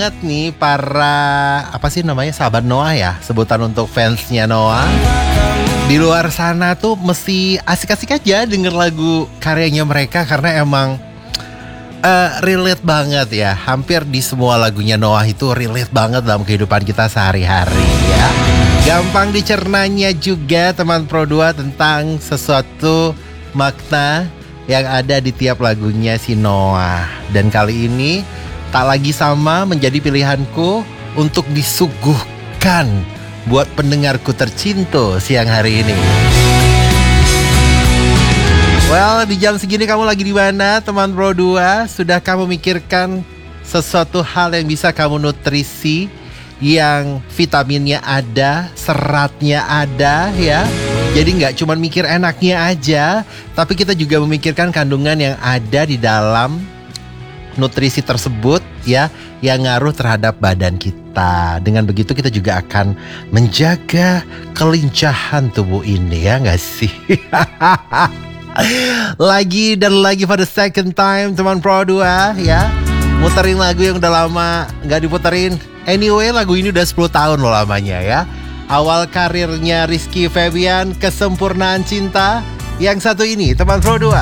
Banget nih para apa sih namanya sahabat Noah ya, sebutan untuk fansnya Noah. Di luar sana tuh mesti asik-asik aja denger lagu karyanya mereka karena emang relate banget ya. Hampir di semua lagunya Noah itu relate banget dalam kehidupan kita sehari-hari ya. Gampang dicernanya juga teman Pro 2 tentang sesuatu makna yang ada di tiap lagunya si Noah. Dan kali ini tak lagi sama menjadi pilihanku untuk disuguhkan buat pendengarku tercinta siang hari ini. Well, di jam segini kamu lagi di mana, teman Pro 2? Sudah kamu memikirkan sesuatu hal yang bisa kamu nutrisi, yang vitaminnya ada, seratnya ada ya. Jadi nggak cuma mikir enaknya aja, tapi kita juga memikirkan kandungan yang ada di dalam nutrisi tersebut ya, yang ngaruh terhadap badan kita. Dengan begitu kita juga akan menjaga kelincahan tubuh ini, ya nggak sih? Lagi dan lagi for the second time teman Pro 2 ya, muterin lagu yang udah lama nggak diputerin. Anyway, lagu ini udah 10 tahun loh lamanya ya. Awal karirnya Rizky Febian, Kesempurnaan Cinta. Yang satu ini teman Pro 2.